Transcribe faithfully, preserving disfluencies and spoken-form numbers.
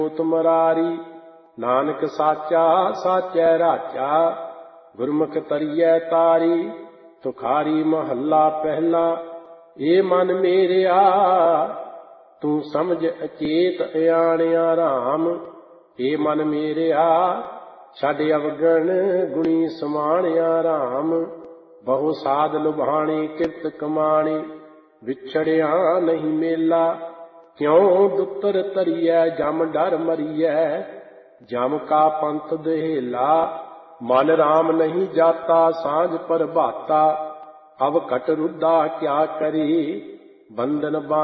ਤੁਮਰਾਰੀ ਨਾਨਕ ਸਾਚਾ ਸਾਚੈ ਰਾਚਾ ਗੁਰਮੁਖ ਤਰੀਐ ਤਾਰੀ। ਤੁਖਾਰੀ ਮਹੱਲਾ ਪਹਿਲਾ। ਏ ਮਨ ਮੇਰਿਆ ਤੂੰ ਸਮਝ ਅਚੇਤ ਅਆਣਿਆ ਰਾਮ। ਏ ਮਨ ਮੇਰਿਆ ਛੱਡ ਅਵਗਣ ਗੁਣੀ ਸਮਾਣਿਆ ਰਾਮ। ਬਹੁ ਸਾਧ ਲੁਭਾਣੀ ਕਿਰਤ ਕਮਾਣੀ ਵਿਛੜਿਆ ਨਹੀਂ ਮੇਲਾ। ਕਿਉ ਦੁੱਤਰ ਧਰੀਐ ਜਮ ਡਰ ਮਰੀਐ ਜਮ ਕਾ ਪੰਥ ਦਹੇਲਾ। ਮਨ ਰਾਮ ਨਹੀਂ ਜਾਤਾ ਸਾਂਝ ਪ੍ਰਭਾਤਾ ਅਬ ਘਟ ਰੁੱਧਾ ਕਿਆ ਕਰੀ ਬੰਧਨ